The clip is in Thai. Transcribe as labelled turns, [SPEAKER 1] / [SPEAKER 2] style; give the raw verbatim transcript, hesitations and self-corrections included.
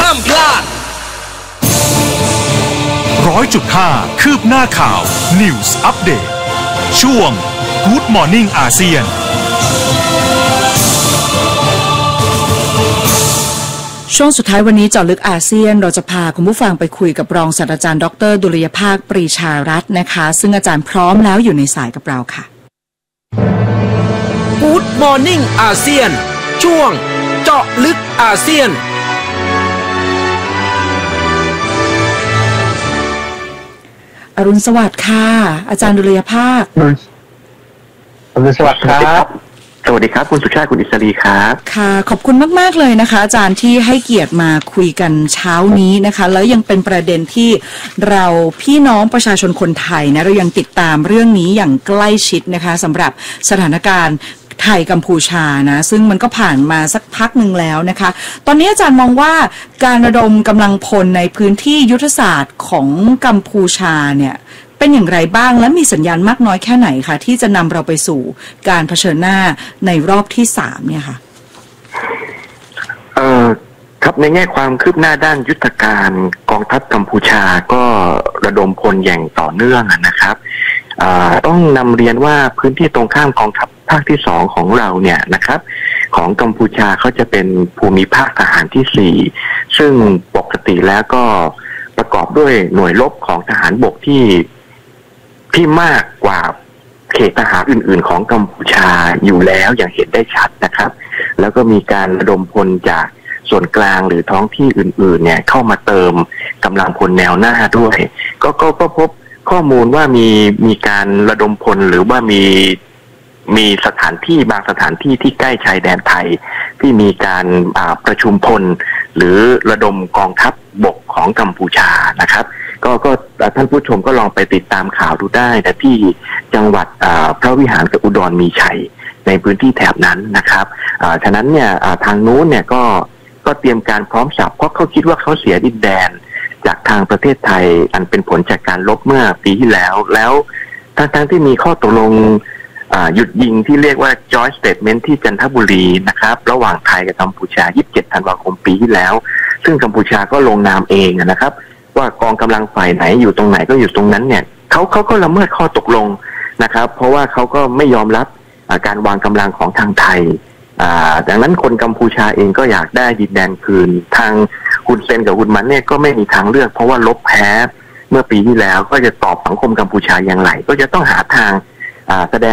[SPEAKER 1] ามพลาด
[SPEAKER 2] ร้อยจุดห้าคืบหน้าข่าว News Update ช่วง Good Morning อาเซียน
[SPEAKER 3] ช่วงสุดท้ายวันนี้เจาะลึกอาเซียนเราจะพาคุณผู้ฟังไปคุยกับรองศาสตราจารย์ดรดุลยภาคปรีชารัตน์นะคะซึ่งอาจารย์พร้อมแล้วอยู่ในสายกับเราค่ะ
[SPEAKER 1] Good Morning อาเซียนช่วงเจาะลึกอาเซียน
[SPEAKER 3] อรุณสวัสดิ์ค่ะอาจารย์ดุลยภาค
[SPEAKER 4] อรุณสวัสดิ์ครับสวัสดีครับคุณสุชาติคุณอิสรีครับ
[SPEAKER 3] ค่ะขอบคุณมากๆเลยนะคะอาจารย์ที่ให้เกียรติมาคุยกันเช้านี้นะคะแล้วยังเป็นประเด็นที่เราพี่น้องประชาชนคนไทยนะเรายังติดตามเรื่องนี้อย่างใกล้ชิดนะคะสำหรับสถานการณ์ไทยกัมพูชานะซึ่งมันก็ผ่านมาสักพักหนึ่งแล้วนะคะตอนนี้อาจารย์มองว่าการระดมกำลังพลในพื้นที่ยุทธศาสตร์ของกัมพูชาเนี่ยเป็นอย่างไรบ้างและมีสัญญาณมากน้อยแค่ไหนคะที่จะนำเราไปสู่การเผชิญหน้าในรอบที่สามเนี่ยค่ะ
[SPEAKER 4] เอ่อครับในแง่ความคืบหน้าด้านยุทธการกองทัพกัมพูชาก็ระดมพลอย่างต่อเนื่องนะครับต้องนำเรียนว่าพื้นที่ตรงข้ามกองทัพภาคที่สองของเราเนี่ยนะครับของกัมพูชาเขาจะเป็นภูมิภาคทหารที่สี่ซึ่งปกติแล้วก็ประกอบด้วยหน่วยรบของทหารบกที่ที่มากกว่าเขตทหารอื่นๆของกัมพูชาอยู่แล้วอย่างเห็นได้ชัดนะครับแล้วก็มีการระดมพลจากส่วนกลางหรือท้องที่อื่นๆเนี่ยเข้ามาเติมกำลังพลแนวหน้าด้วยก็ก็ก็พบข้อมูลว่ามีมีการระดมพลหรือว่ามีมีสถานที่บางสถานที่ที่ใกล้ชายแดนไทยที่มีการประชุมพลหรือระดมกองทัพบกของกัมพูชานะครับก็ก็ท่านผู้ชมก็ลองไปติดตามข่าวดูได้แต่ที่จังหวัดพระวิหารกับอุดรมีชัยในพื้นที่แถบนั้นนะครับฉะนั้นเนี่ยทางนู้นเนี่ยก็ก็เตรียมการพร้อมสับเพราะเขาคิดว่าเขาเสียดินแดนจากทางประเทศไทยอันเป็นผลจากการลบเมื่อปีที่แล้วแล้วทั้งทั้งที่มีข้อตกลงหยุดยิงที่เรียกว่า Joint Statement ที่จันทบุรีนะครับระหว่างไทยกับกัมพูชายี่สิบเจ็ดธันวาคมปีที่แล้วซึ่งกัมพูชาก็ลงนามเองนะครับว่ากองกำลังฝ่ายไหนอยู่ตรงไหนก็อยู่ตรงนั้นเนี่ยเขาเขาก็ละเมิดข้อตกลงนะครับเพราะว่าเขาก็ไม่ยอมรับการวางกำลังของทางไทยดังนั้นคนกัมพูชาเองก็อยากได้ดินแดนคืนทางฮุนเซนกับฮุนมันเนี่ยก็ไม่มีทางเลือกเพราะว่าลบแพ้เมื่อปีที่แล้วก็จะตอบสังคมกัมพูชาอย่างไรก็จะต้องหาทางแสดง